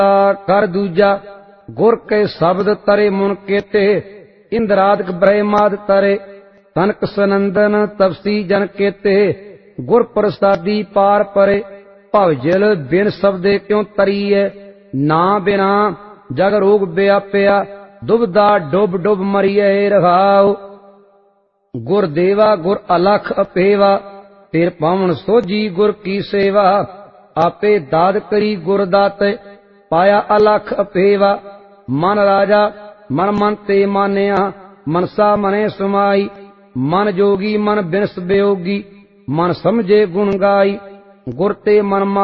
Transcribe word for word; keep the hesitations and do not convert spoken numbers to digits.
कर दूजा गुर के शब्द तरे मुन केते इंद्रादक ब्रह्माद तरे तनक सनंदन तपसी जन केते गुर प्रसादी पार परे भवजल बिन शब्दे क्यों तरीए ना बिना जग रोग व्याप्या दुबदा डुब डुब मरिए रहाओ गुर देवा गुर अलख अपेवा फिर पावन सोजी गुर की सेवा आपे दाद करी गुर दाते पाया अलख अपेवा मन राजा मन मन ते मानिया मनसा मने सुमाई मन जोगी मन बिनस वियोगी मन समझे गुण गाई गुर ते मन